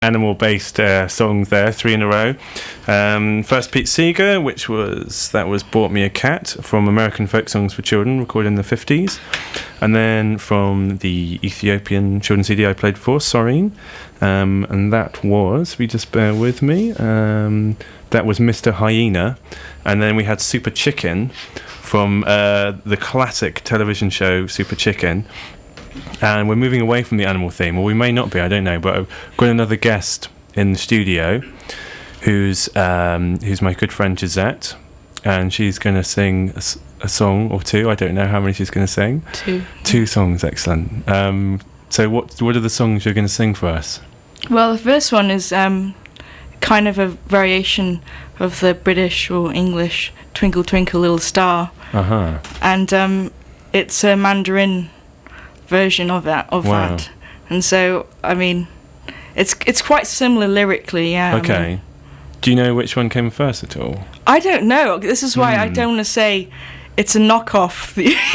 animal-based songs there, 3 in a row. First Pete Seeger, that was Bought Me a Cat from American Folk Songs for Children, recorded in the 50s. And then from the Ethiopian children's CD I played for, Soreen. And that was, just bear with me, that was Mr. Hyena. And then we had Super Chicken from the classic television show Super Chicken. And we're moving away from the animal theme, or we may not be, I don't know, but I've got another guest in the studio who's my good friend Gisette, and she's going to sing a song or two. I don't know how many she's going to sing. Two songs, excellent. So what are the songs you're going to sing for us? Well, the first one is kind of a variation of the British or English Twinkle Twinkle Little Star. Uh-huh. And it's a Mandarin version of that. Wow. And so, I mean, it's quite similar lyrically, yeah. Okay. I mean, do you know which one came first at all? I don't know. This is why I don't want to say it's a knockoff,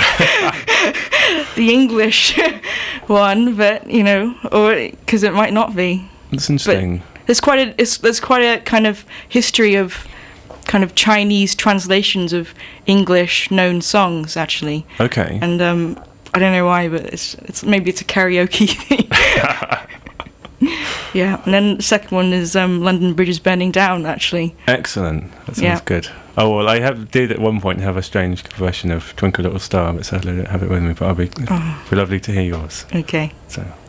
the English one, but, you know, or because it might not be. That's interesting. But there's quite a kind of history of kind of Chinese translations of English known songs, actually. Okay. And I don't know why, but it's maybe it's a karaoke thing. Yeah, and then the second one is London Bridge is Burning Down, actually. Excellent. That sounds good. Oh, well, I did at one point have a strange version of Twinkle Little Star, but sadly I don't have it with me, but it'd be lovely to hear yours. Okay. So.